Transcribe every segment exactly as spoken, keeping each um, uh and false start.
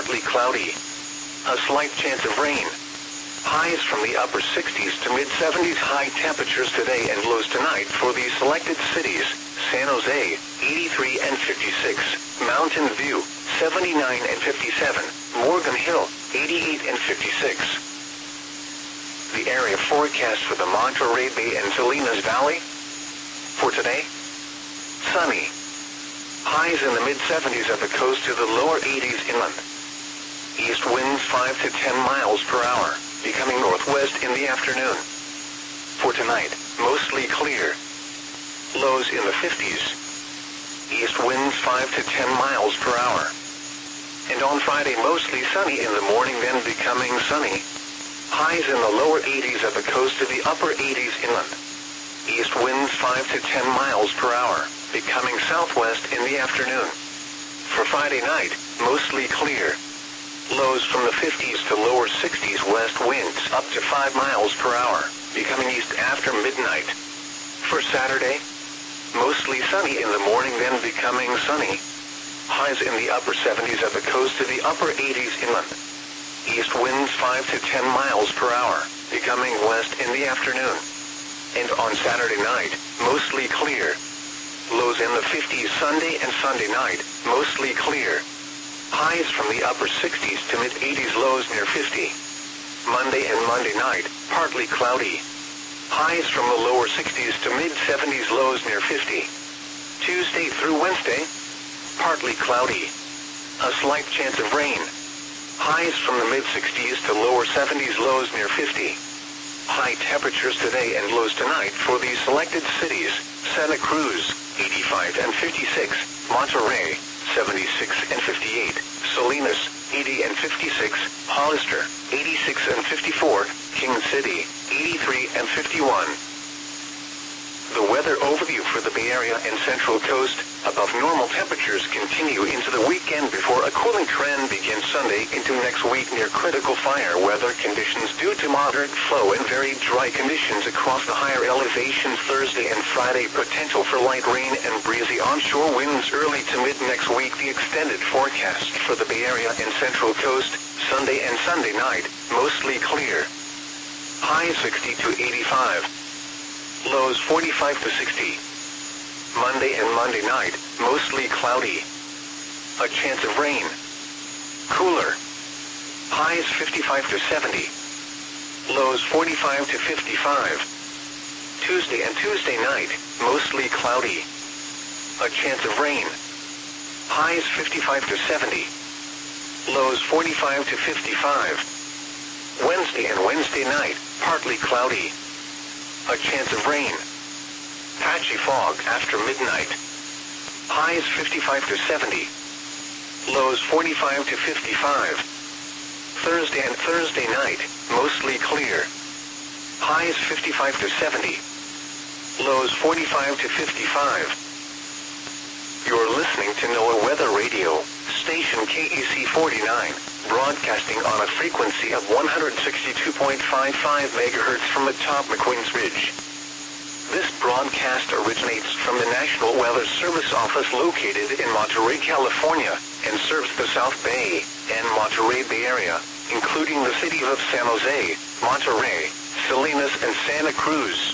partly cloudy. A slight chance of rain. Highs from the upper sixties to mid seventies. High temperatures today and lows tonight for the selected cities: San Jose, eighty-three and fifty-six, Mountain View, seventy-nine and fifty-seven, Morgan Hill, eighty-eight and fifty-six. The area forecast for the Monterey Bay and Salinas Valley. For today, sunny. Highs in the mid seventies at the coast to the lower eighties inland. East winds five to ten miles per hour, becoming northwest in the afternoon. For tonight, mostly clear. Lows in the fifties. East winds five to ten miles per hour. And on Friday, mostly sunny in the morning, then becoming sunny. Highs in the lower eighties at the coast to the upper eighties inland. East winds five to ten miles per hour, becoming southwest in the afternoon. For Friday night, mostly clear. Lows from the fifties to lower sixties, west winds up to five miles per hour, becoming east after midnight. For Saturday, mostly sunny in the morning, then becoming sunny. Highs in the upper seventies at the coast to the upper eighties inland. East winds five to ten miles per hour, becoming west in the afternoon. And on Saturday night, mostly clear. Lows in the fifties Sunday and Sunday night, mostly clear. Highs from the upper sixties to mid eighties, lows near fifty. Monday and Monday night, partly cloudy. Highs from the lower sixties to mid seventies, lows near fifty. Tuesday through Wednesday, partly cloudy. A slight chance of rain. Highs from the mid sixties to lower seventies, lows near fifty. High temperatures today and lows tonight for the selected cities: Santa Cruz, eighty-five and fifty-six, Monterey, seventy-six and fifty-eight, Salinas, eighty and fifty-six, Hollister, eighty-six and fifty-four, King City, eighty-three and fifty-one. The weather overview for the Bay Area and Central Coast: above normal temperatures continue into the weekend before a cooling trend begins Sunday into next week near critical fire weather conditions due to moderate flow and very dry conditions across the higher elevations. Thursday and Friday, potential for light rain and breezy onshore winds early to mid next week. The extended forecast for the Bay Area and Central Coast: Sunday and Sunday night, mostly clear. High sixty to eighty-five. Lows forty-five to sixty. Monday and Monday night, mostly cloudy. A chance of rain. Cooler. Highs fifty-five to seventy. Lows forty-five to fifty-five. Tuesday and Tuesday night, mostly cloudy. A chance of rain. Highs fifty-five to seventy. Lows forty-five to fifty-five. Wednesday and Wednesday night, partly cloudy. A chance of rain. Patchy fog after midnight. Highs fifty-five to seventy. Lows forty-five to fifty-five. Thursday and Thursday night, mostly clear. Highs fifty-five to seventy. Lows forty-five to fifty-five. You're listening to NOAA Weather Radio, station K A C forty-nine, broadcasting on a frequency of one hundred sixty-two point five five megahertz from atop McQueen's Ridge. This broadcast originates from the National Weather Service office located in Monterey, California, and serves the South Bay and Monterey Bay Area, including the cities of San Jose, Monterey, Salinas, and Santa Cruz.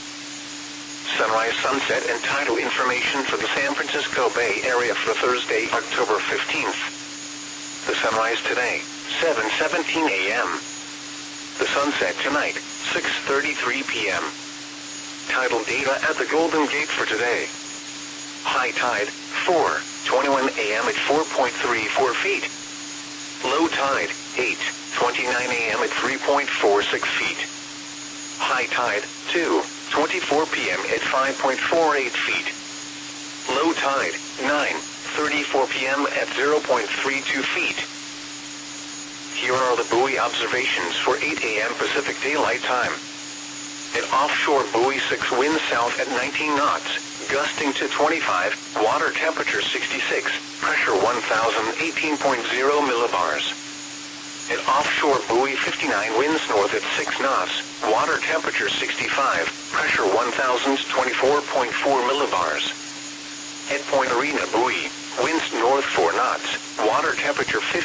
Sunrise, sunset, and tidal information for the San Francisco Bay Area for Thursday, October fifteenth. The sunrise today, seven seventeen a m The sunset tonight, six thirty-three p m Tidal data at the Golden Gate for today. High tide, four twenty-one a m at four point three four feet. Low tide, eight twenty-nine a m at three point four six feet. High tide, two twenty-four p m at five point four eight feet. Low tide, nine thirty-four p m at zero point three two feet. Here are the buoy observations for eight a m Pacific Daylight Time. At offshore buoy six, winds south at nineteen knots, gusting to twenty-five, water temperature sixty-six, pressure one thousand eighteen point zero millibars. At offshore buoy fifty-nine, winds north at six knots, water temperature sixty-five, pressure one thousand twenty-four point four millibars. At Point Arena buoy, winds north four knots, water temperature fifty.